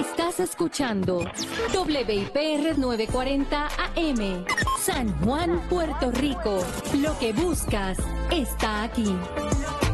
Estás escuchando WIPR 940 AM, San Juan, Puerto Rico. Lo que buscas está aquí.